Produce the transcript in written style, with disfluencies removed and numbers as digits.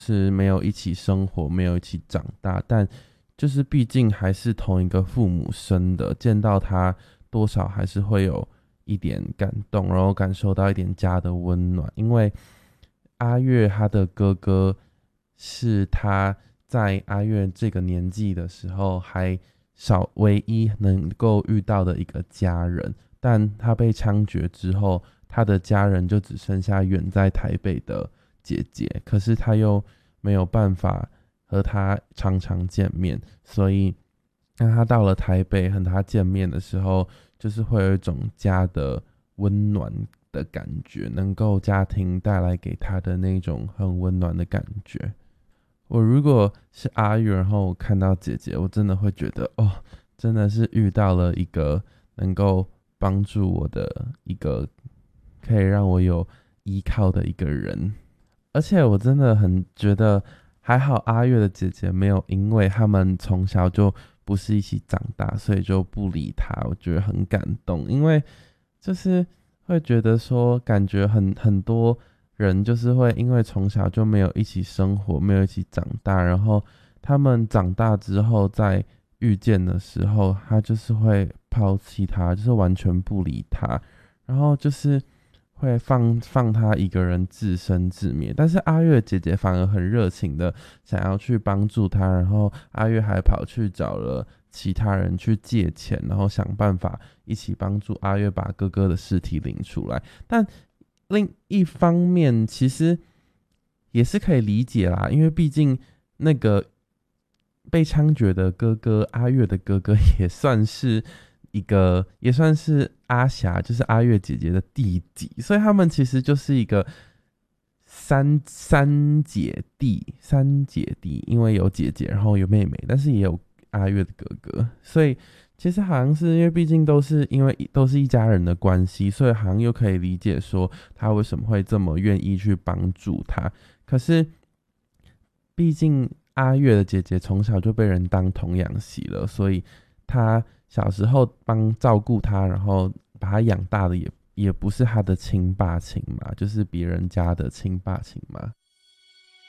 是没有一起生活，没有一起长大，但就是毕竟还是同一个父母生的，见到他多少还是会有一点感动，然后感受到一点家的温暖。因为阿月他的哥哥是他在阿月这个年纪的时候还唯一能够遇到的一个家人，但他被枪决之后，他的家人就只剩下远在台北的姐姐，可是他又没有办法和他常常见面，所以当他到了台北和他见面的时候，就是会有一种家的温暖的感觉，能够家庭带来给他的那种很温暖的感觉。我如果是阿月，然后我看到姐姐，我真的会觉得哦，真的是遇到了一个能够帮助我的一个可以让我有依靠的一个人。而且我真的很觉得还好阿月的姐姐没有因为他们从小就不是一起长大，所以就不理他，我觉得很感动。因为就是会觉得说感觉很多人就是会因为从小就没有一起生活，没有一起长大，然后他们长大之后在遇见的时候，他就是会抛弃他，就是完全不理他，然后就是会放他一个人自生自灭。但是阿月姐姐反而很热情的想要去帮助他，然后阿月还跑去找了其他人去借钱，然后想办法一起帮助阿月把哥哥的尸体领出来。但另一方面，其实也是可以理解啦，因为毕竟那个被枪决的哥哥阿月的哥哥也算是阿霞，就是阿月姐姐的弟弟，所以他们其实就是一个三姐弟，因为有姐姐，然后有妹妹，但是也有阿月的哥哥，所以其实好像是因为毕竟因为都是一家人的关系，所以好像又可以理解说他为什么会这么愿意去帮助他。可是毕竟阿月的姐姐从小就被人当童养媳了，所以她小时候照顾她，然后把她养大的也不是她的亲爸亲妈，就是别人家的亲爸亲妈。